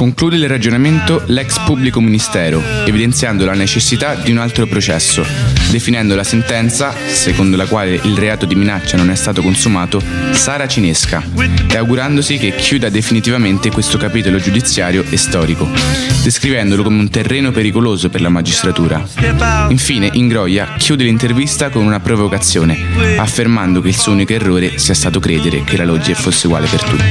Conclude il ragionamento l'ex pubblico ministero, evidenziando la necessità di un altro processo, definendo la sentenza, secondo la quale il reato di minaccia non è stato consumato, saracinesca, e augurandosi che chiuda definitivamente questo capitolo giudiziario e storico, descrivendolo come un terreno pericoloso per la magistratura. Infine, Ingroia chiude l'intervista con una provocazione, affermando che il suo unico errore sia stato credere che la legge fosse uguale per tutti.